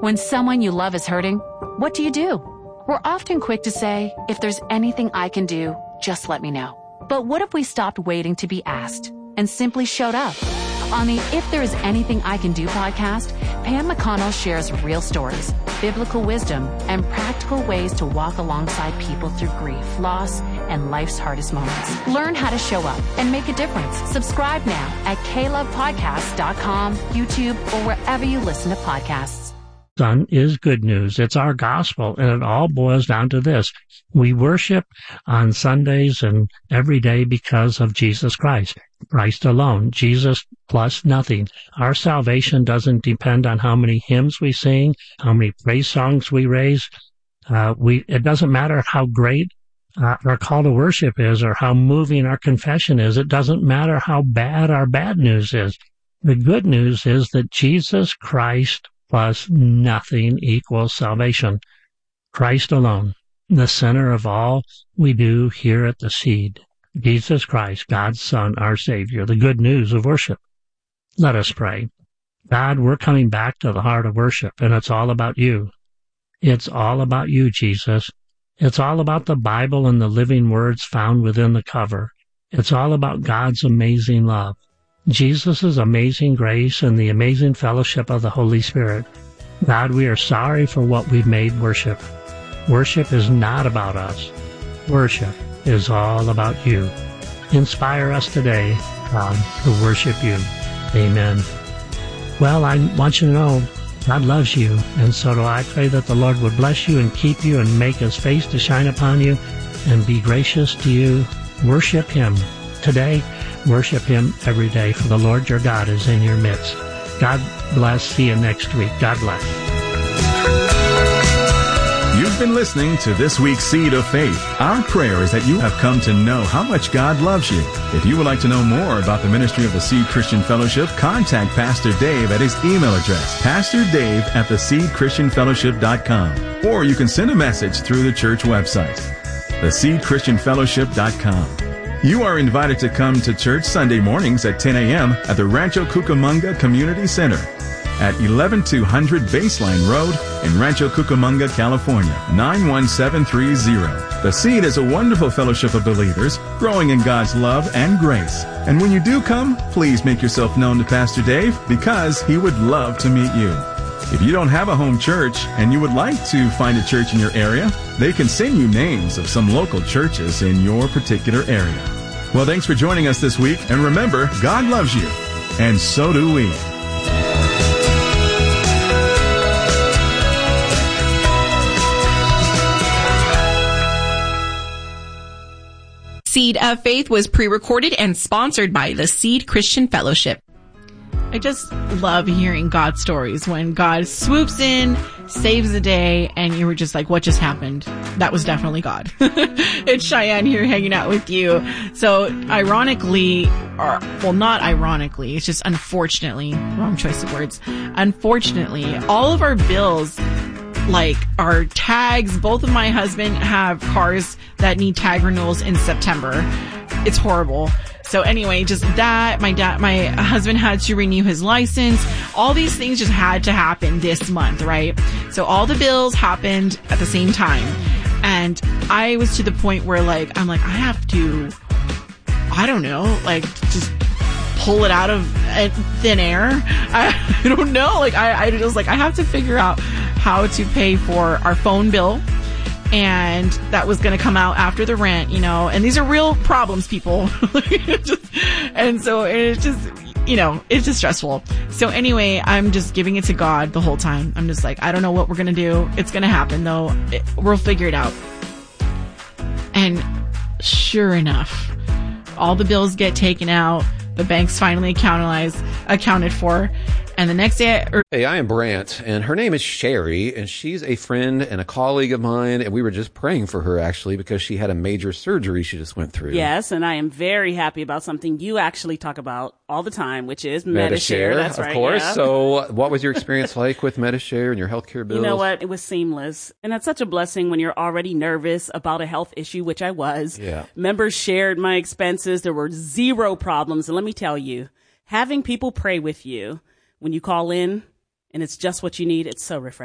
When someone you love is hurting, what do? We're often quick to say, if there's anything I can do, just let me know. But what if we stopped waiting to be asked and simply showed up? On the If There Is Anything I Can Do podcast, Pam McConnell shares real stories, biblical wisdom, and practical ways to walk alongside people through grief, loss, and life's hardest moments. Learn how to show up and make a difference. Subscribe now at KLovePodcasts.com, YouTube, or wherever you listen to podcasts. Son is good news. It's our gospel, and it all boils down to this. We worship on Sundays and every day because of Jesus Christ. Christ alone. Jesus plus nothing. Our salvation doesn't depend on how many hymns we sing, how many praise songs we raise. It doesn't matter how great our call to worship is or how moving our confession is. It doesn't matter how bad our bad news is. The good news is that Jesus Christ plus nothing equals salvation. Christ alone, the center of all we do here at the Seed. Jesus Christ, God's Son, our Savior, the good news of worship. Let us pray. God, we're coming back to the heart of worship, and it's all about you. It's all about you, Jesus. It's all about the Bible and the living words found within the cover. It's all about God's amazing love, Jesus' amazing grace, and the amazing fellowship of the Holy Spirit. God, we are sorry for what we've made worship. Worship is not about us. Worship is all about you. Inspire us today, God, to worship you. Amen. Well, I want you to know God loves you, and so do I. Pray that the Lord would bless you and keep you and make His face to shine upon you and be gracious to you. Worship Him today. Worship Him every day, for the Lord your God is in your midst. God bless. See you next week. God bless. You've been listening to this week's Seed of Faith. Our prayer is that you have come to know how much God loves you. If you would like to know more about the ministry of the Seed Christian Fellowship, contact Pastor Dave at his email address, pastordave@theseedchristianfellowship.com. Or you can send a message through the church website, theseedchristianfellowship.com. You are invited to come to church Sunday mornings at 10 a.m. at the Rancho Cucamonga Community Center at 11200 Baseline Road in Rancho Cucamonga, California, 91730. The Seed is a wonderful fellowship of believers growing in God's love and grace. And when you do come, please make yourself known to Pastor Dave, because he would love to meet you. If you don't have a home church and you would like to find a church in your area, they can send you names of some local churches in your particular area. Well, thanks for joining us this week. And remember, God loves you, and so do we. Seed of Faith was pre-recorded and sponsored by the Seed Christian Fellowship. I just love hearing God stories when God swoops in, saves the day, and you were just like, what just happened? That was definitely God. It's Cheyenne here hanging out with you. So ironically, or well, not ironically, it's just unfortunately, wrong choice of words. Unfortunately, all of our bills, like our tags, both of my husband have cars that need tag renewals in September. It's horrible. So anyway, just that, my husband had to renew his license. All these things just had to happen this month, right? So all the bills happened at the same time. And I was to the point where I'm like, I have to, I don't know, just pull it out of thin air. I don't know. I just I have to figure out how to pay for our phone bill. And that was going to come out after the rent, and these are real problems, people. And so it's just, it's just stressful. So anyway, I'm just giving it to God the whole time. I'm just I don't know what we're going to do. It's going to happen though. We'll figure it out. And sure enough, all the bills get taken out. The bank's finally accounted for. And the next day... Hey, I am Brant, and her name is Sherry, and she's a friend and a colleague of mine, and we were just praying for her, actually, because she had a major surgery she just went through. Yes, and I am very happy about something you actually talk about all the time, which is Medi-Share. That's right, of course. Yeah. So what was your experience like with Medi-Share and your healthcare bills? You know what? It was seamless. And that's such a blessing when you're already nervous about a health issue, which I was. Yeah. Members shared my expenses. There were zero problems. And let me tell you, having people pray with you when you call in and it's just what you need, it's so refreshing.